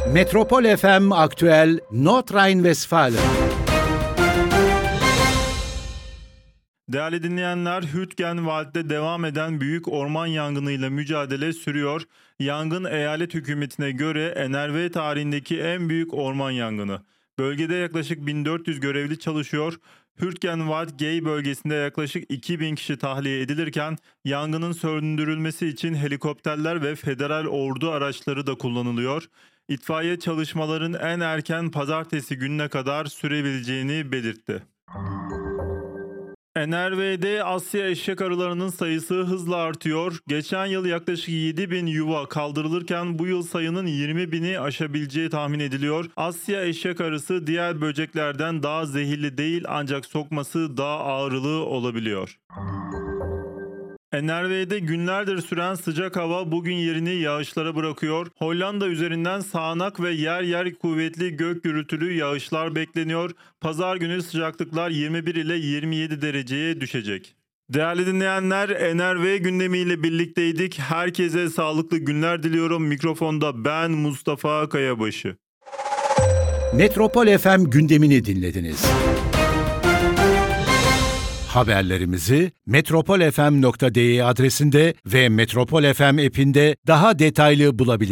Metropol FM Aktüel Nordrhein-Westfalen. Değerli dinleyenler, Hürtgenwald'de devam eden büyük orman yangınıyla mücadele sürüyor. Yangın eyalet hükümetine göre NRW tarihindeki en büyük orman yangını. Bölgede yaklaşık 1400 görevli çalışıyor. Hürtgenwald-Gey bölgesinde yaklaşık 2000 kişi tahliye edilirken yangının söndürülmesi için helikopterler ve federal ordu araçları da kullanılıyor. İtfaiye çalışmaların en erken pazartesi gününe kadar sürebileceğini belirtti. NRW'de Asya eşek arılarının sayısı hızla artıyor. Geçen yıl yaklaşık 7.000 yuva kaldırılırken bu yıl sayının 20.000'i aşabileceği tahmin ediliyor. Asya eşek arısı diğer böceklerden daha zehirli değil ancak sokması daha ağrılı olabiliyor. NRW'de günlerdir süren sıcak hava bugün yerini yağışlara bırakıyor. Hollanda üzerinden sağanak ve yer yer kuvvetli gök gürültülü yağışlar bekleniyor. Pazar günü sıcaklıklar 21 ile 27 dereceye düşecek. Değerli dinleyenler, NRW gündemiyle birlikteydik. Herkese sağlıklı günler diliyorum. Mikrofonda ben Mustafa Kayabaşı. Metropol FM gündemini dinlediniz. Haberlerimizi metropolfm.de adresinde ve Metropol FM app'inde daha detaylı bulabilirsiniz.